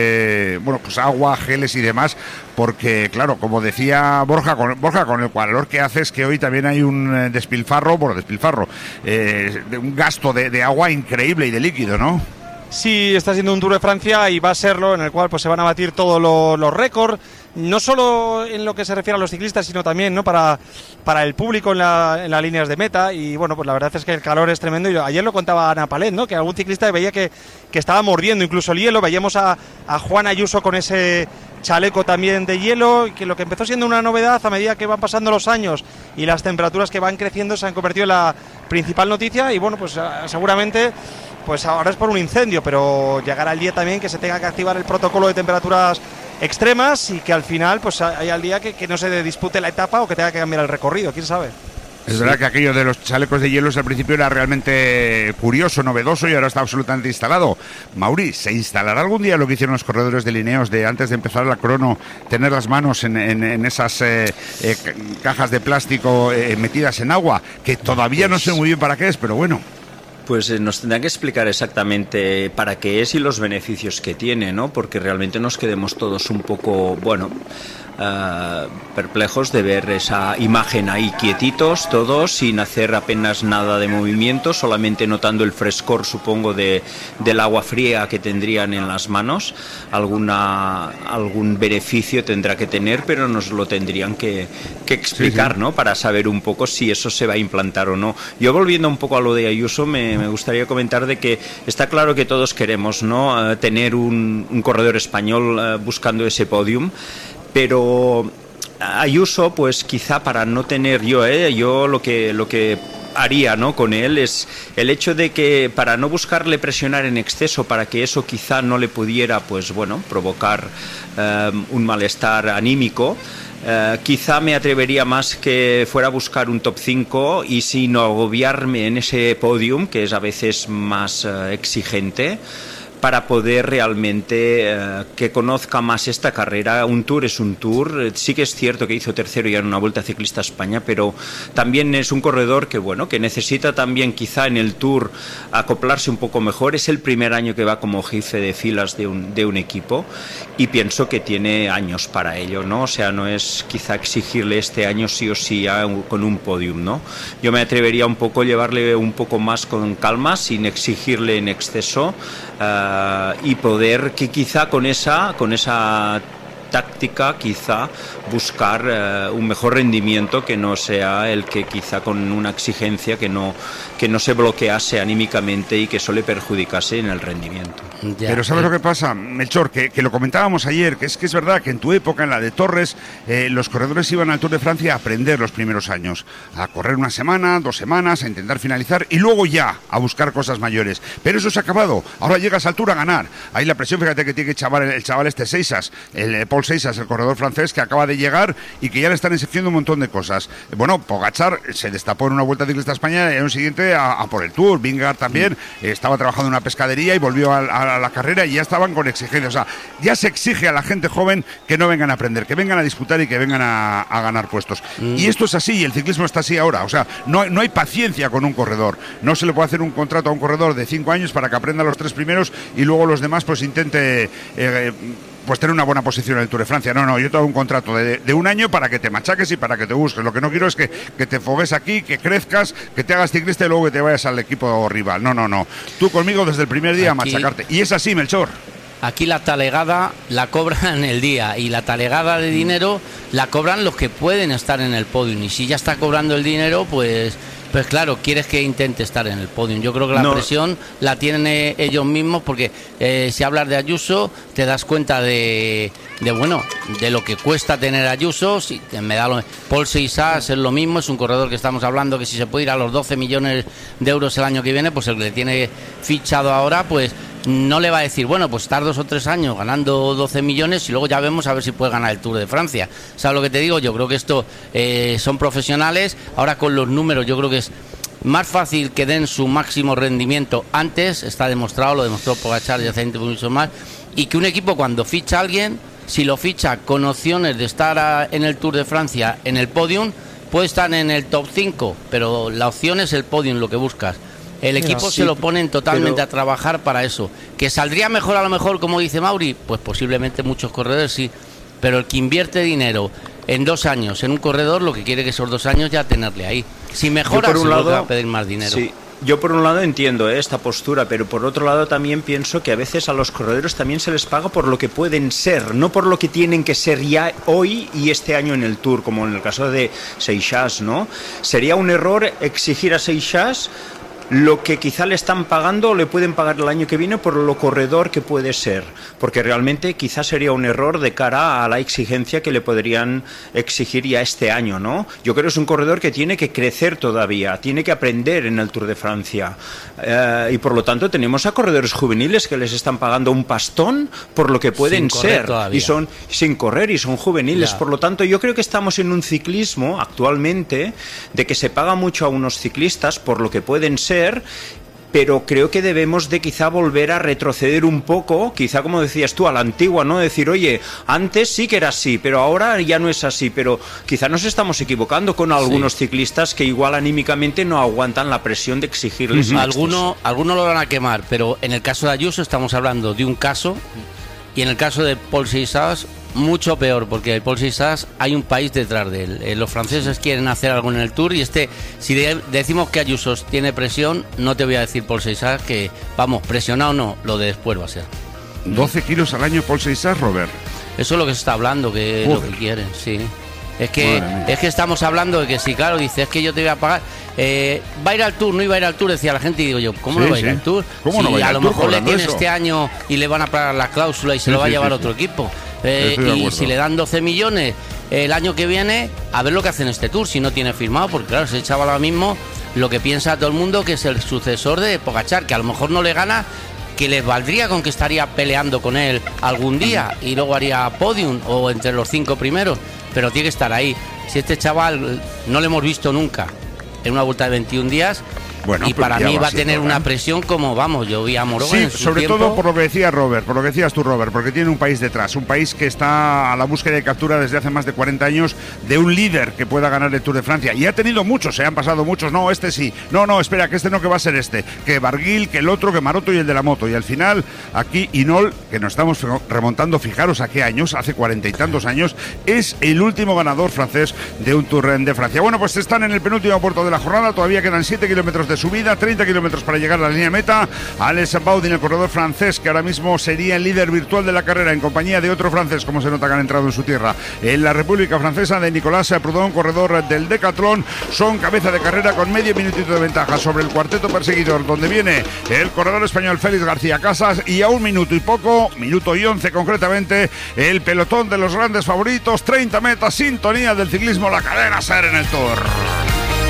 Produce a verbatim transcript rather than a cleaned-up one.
Eh, bueno, pues agua, geles y demás, porque claro, como decía Borja, con, Borja, con el calor que hace es que hoy también hay un despilfarro, bueno, despilfarro, eh, de un gasto de, de agua increíble y de líquido, ¿no? Sí, está siendo un Tour de Francia y va a serlo, en el cual pues se van a batir todos los, los récords, no solo en lo que se refiere a los ciclistas, sino también, ¿no?, para, para el público en, la, en las líneas de meta. Y bueno, pues la verdad es que el calor es tremendo. Y ayer lo contaba Ana Palet, ¿no?, que algún ciclista veía que, que estaba mordiendo incluso el hielo. Veíamos a, a Juan Ayuso con ese chaleco también de hielo, y que lo que empezó siendo una novedad, a medida que van pasando los años y las temperaturas que van creciendo, se han convertido en la principal noticia. Y bueno, pues seguramente pues ahora es por un incendio, pero llegará el día también que se tenga que activar el protocolo de temperaturas extremas y que al final pues haya el día que, que no se dispute la etapa o que tenga que cambiar el recorrido, quién sabe. Es verdad que aquello de los chalecos de hielos al principio era realmente curioso, novedoso, y ahora está absolutamente instalado. Mauri, ¿se instalará algún día lo que hicieron los corredores de Lineos de antes de empezar la crono, tener las manos en, en, en esas eh, eh, cajas de plástico eh, metidas en agua? Que todavía no sé muy bien para qué es, pero bueno. Pues eh, nos tendrán que explicar exactamente para qué es y los beneficios que tiene, ¿no? Porque realmente nos quedemos todos un poco, bueno, uh, perplejos de ver esa imagen ahí quietitos, todos, sin hacer apenas nada de movimiento, solamente notando el frescor, supongo, de, del agua fría que tendrían en las manos. Alguna, algún beneficio tendrá que tener, pero nos lo tendrían que, que explicar, sí, sí. ¿no? Para saber un poco si eso se va a implantar o no. Yo, volviendo un poco a lo de Ayuso, me me gustaría comentar de que está claro que todos queremos, ¿no?, uh, tener un, un corredor español uh, buscando ese podium, pero Ayuso, pues quizá para no tener yo, eh, yo lo que lo que haría, ¿no?, con él es el hecho de que para no buscarle presionar en exceso, para que eso quizá no le pudiera, pues bueno, provocar uh, un malestar anímico. Uh, quizá me atrevería más que fuera a buscar un top cinco y sin agobiarme en ese podium, que es a veces más uh, exigente, para poder realmente eh, que conozca más esta carrera. Un Tour es un Tour, sí que es cierto que hizo tercero ya en una Vuelta Ciclista a España, pero también es un corredor que, bueno, que necesita también quizá en el Tour acoplarse un poco mejor. Es el primer año que va como jefe de filas de un, de un equipo, y pienso que tiene años para ello, ¿no? O sea, no es quizá exigirle este año sí o sí a, con un podium, ¿no? Yo me atrevería un poco a llevarle un poco más con calma, sin exigirle en exceso, uh, Uh, y poder que quizá con esa con esa táctica quizá buscar uh, un mejor rendimiento, que no sea el que quizá con una exigencia que no que no se bloquease anímicamente y que eso le perjudicase en el rendimiento. Ya. Pero ¿sabes lo que pasa, Melchor? Que, que lo comentábamos ayer, que es que es verdad que en tu época, en la de Torres, eh, los corredores iban al Tour de Francia a aprender los primeros años, a correr una semana, dos semanas, a intentar finalizar y luego ya a buscar cosas mayores. Pero eso se ha acabado. Ahora llegas al Tour a ganar. Ahí la presión, fíjate que tiene que chaval, el chaval este Seixas, el Paul Seixas, el corredor francés, que acaba de llegar y que ya le están exigiendo un montón de cosas. Bueno, Pogačar se destapó en una Vuelta Ciclista a España y en un siguiente a, a por el Tour. Vingegaard también mm. eh, estaba trabajando en una pescadería y volvió a, a, a la carrera y ya estaban con exigencias. O sea, ya se exige a la gente joven que no vengan a aprender, que vengan a disputar y que vengan a, a ganar puestos. Mm. Y esto es así, y el ciclismo está así ahora. O sea, no, no hay paciencia con un corredor. No se le puede hacer un contrato a un corredor de cinco años para que aprenda los tres primeros y luego los demás pues intente eh, pues tener una buena posición en el Tour de Francia. No, no, yo te hago un contrato de, de un año para que te machaques y para que te busques. Lo que no quiero es que, que te fogues aquí, que crezcas, que te hagas ciclista y luego que te vayas al equipo rival. No, no, no. Tú conmigo desde el primer día aquí, a machacarte. Y es así, Melchor. Aquí la talegada la cobran el día, y la talegada de dinero la cobran los que pueden estar en el podio. Y si ya está cobrando el dinero, pues... Pues claro, quieres que intente estar en el podio. Yo creo que la no. presión la tienen eh, ellos mismos, porque eh, si hablas de Ayuso, te das cuenta de, de bueno, de lo que cuesta tener a Ayuso. Si, me da lo, Paul Seixas es lo mismo, es un corredor que estamos hablando que si se puede ir a los doce millones de euros el año que viene, pues el que le tiene fichado ahora, pues no le va a decir, bueno, pues estar dos o tres años ganando doce millones y luego ya vemos a ver si puede ganar el Tour de Francia. ¿Sabes lo que te digo? Yo creo que esto eh, son profesionales. Ahora con los números yo creo que es más fácil que den su máximo rendimiento antes, está demostrado, lo demostró Pogačar y hace mucho más, y que un equipo cuando ficha a alguien, si lo ficha con opciones de estar a, en el Tour de Francia, en el podium, puede estar en el top cinco, pero la opción es el podium lo que buscas. El equipo Mira, se sí, lo ponen totalmente pero... a trabajar para eso. ¿Que saldría mejor a lo mejor, como dice Mauri? Pues posiblemente muchos corredores sí. Pero el que invierte dinero en dos años en un corredor, lo que quiere que esos dos años ya tenerle ahí. Si mejora, por un seguro lado, que va a pedir más dinero. Sí. Yo por un lado entiendo ¿eh? esta postura, pero por otro lado también pienso que a veces a los corredores también se les paga por lo que pueden ser, no por lo que tienen que ser ya hoy y este año en el Tour, como en el caso de Seixas, ¿no? Sería un error exigir a Seixas lo que quizá le están pagando o le pueden pagar el año que viene por lo corredor que puede ser, porque realmente quizá sería un error de cara a la exigencia que le podrían exigir ya este año, ¿no? Yo creo que es un corredor que tiene que crecer todavía, tiene que aprender en el Tour de Francia, eh, y por lo tanto tenemos a corredores juveniles que les están pagando un pastón por lo que pueden ser todavía. y son sin correr y son juveniles, ya. Por lo tanto yo creo que estamos en un ciclismo actualmente de que se paga mucho a unos ciclistas por lo que pueden ser, pero creo que debemos de quizá volver a retroceder un poco, quizá como decías tú, a la antigua, ¿no? Decir, oye, antes sí que era así, pero ahora ya no es así, pero quizá nos estamos equivocando con algunos sí. ciclistas que igual anímicamente no aguantan la presión de exigirles. Uh-huh. Algunos alguno lo van a quemar, pero en el caso de Ayuso estamos hablando de un caso, y en el caso de Paul Seixas mucho peor, porque Paul Seixas hay un país detrás de él. Eh, los franceses quieren hacer algo en el Tour y este, si de, decimos que Ayuso tiene presión, no te voy a decir Paul Seixas que, vamos, presionado no, lo de después va a ser. doce kilos al año Paul Seixas, Robert. Eso es lo que se está hablando, que es lo que quieren, sí. Es que es que estamos hablando de que si, claro, dice, es que yo te voy a pagar. Eh, va a ir al Tour, no iba a ir al Tour, decía la gente, y digo yo, ¿cómo sí, no va a ir sí. al Tour? ¿Cómo si no va a ir a al lo Tour mejor le tiene eso? este año y le van a pagar la cláusula y se sí, lo va sí, a llevar sí, otro sí. equipo. Eh, y si le dan doce millones el año que viene, a ver lo que hace en este Tour, si no tiene firmado, porque claro, ese chaval ahora mismo lo que piensa todo el mundo que es el sucesor de Pogačar, que a lo mejor no le gana, que les valdría con que estaría peleando con él algún día y luego haría podium o entre los cinco primeros, pero tiene que estar ahí. Si este chaval no lo hemos visto nunca en una vuelta de veintiún días, bueno, y para mí va a tener una presión como, vamos, yo vi a Moroga sí, en su sobre tiempo. todo por lo que decía Robert, por lo que decías tú, Robert, porque tiene un país detrás, un país que está a la búsqueda de captura desde hace más de cuarenta años de un líder que pueda ganar el Tour de Francia, y ha tenido muchos, se han pasado muchos, no, este sí, no, no, espera, que este no, que va a ser este, que Barguil, que el otro, que Maroto y el de la moto, y al final, aquí Hinault, que nos estamos remontando, fijaros a qué años, hace cuarenta y tantos años, es el último ganador francés de un Tour de Francia. Bueno, pues están en el penúltimo puerto de la jornada, todavía quedan siete kilómetros de subida, treinta kilómetros para llegar a la línea de meta. Alex Baudin, el corredor francés, que ahora mismo sería el líder virtual de la carrera en compañía de otro francés, como se nota que han entrado en su tierra, en la República Francesa, de Nicolás Proudhon, corredor del Decathlon, son cabeza de carrera con medio minutito de ventaja sobre el cuarteto perseguidor, donde viene el corredor español Félix García Casas, y a un minuto y poco, minuto y once concretamente, el pelotón de los grandes favoritos, treinta metas, sintonía del ciclismo, la cadena SER en el Tour.